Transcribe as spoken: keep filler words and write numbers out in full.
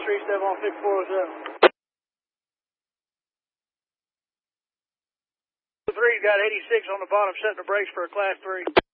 three seven on fifty four oh seven. Three got eighty-six on the bottom, setting the brakes for a class three.